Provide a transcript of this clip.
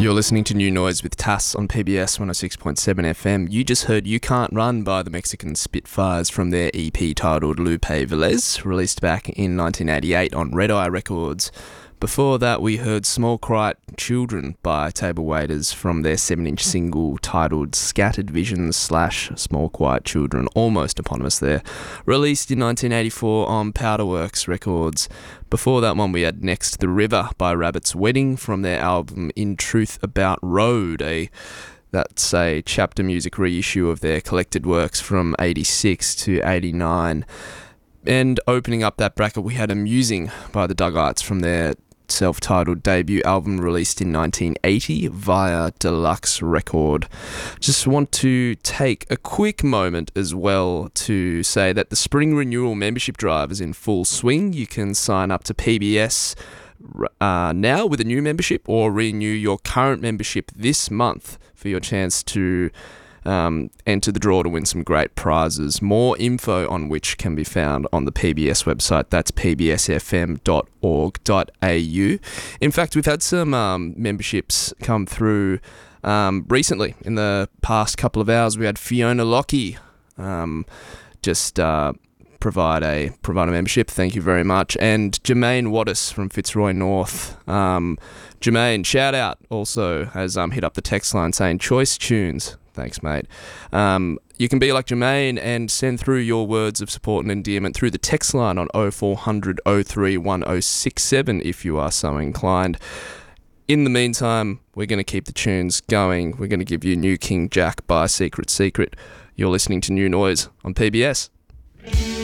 You're listening to New Noise with Tass on PBS 106.7 FM. You just heard You Can't Run by the Mexican Spitfires from their EP titled Lupe Velez, released back in 1988 on Red Eye Records. Before that, we heard Small Quiet Children by Table Waiters from their 7-inch single titled Scattered Visions / Small Quiet Children, almost eponymous there, released in 1984 on Powderworks Records. Before that one, we had Next the River by Rabbit's Wedding from their album In Truth About Road, that's a chapter music reissue of their collected works from 86 to 89. And opening up that bracket, we had Amusing by the Dugouts from their self-titled debut album released in 1980 via Deluxe Record. Just want to take a quick moment as well to say that the spring renewal membership drive is in full swing. You can sign up to PBS now with a new membership or renew your current membership this month for your chance to enter the draw to win some great prizes. More info on which can be found on the PBS website. That's pbsfm.org.au. In fact, we've had some memberships come through recently. In the past couple of hours, we had Fiona Lockie provide a membership. Thank you very much. And Jermaine Wattis from Fitzroy North. Jermaine, shout out, also has hit up the text line saying choice tunes. Thanks, mate. You can be like Jermaine and send through your words of support and endearment through the text line on 0400 03 1067 if you are so inclined. In the meantime, we're going to keep the tunes going. We're going to give you New King Jack by Secret Secret. You're listening to New Noise on PBS.